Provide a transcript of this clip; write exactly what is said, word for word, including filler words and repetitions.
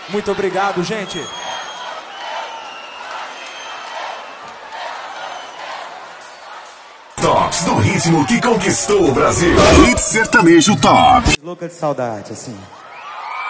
Muito obrigado, gente. Tops do ritmo que conquistou o Brasil. Hit Sertanejo Top. Louca de saudade, assim.